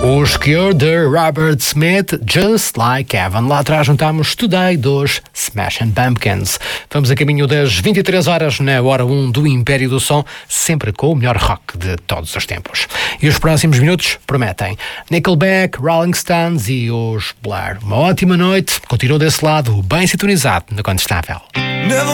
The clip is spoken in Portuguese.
Os Cure de Robert Smith, Just Like Heaven. Lá atrás juntámos Today dos Smashing Pumpkins. Vamos a caminho das 23 horas na hora 1 do Império do Som, sempre com o melhor rock de todos os tempos. E os próximos minutos prometem Nickelback, Rolling Stones e os Blur. Uma ótima noite. Continua desse lado, bem sintonizado na Contestável.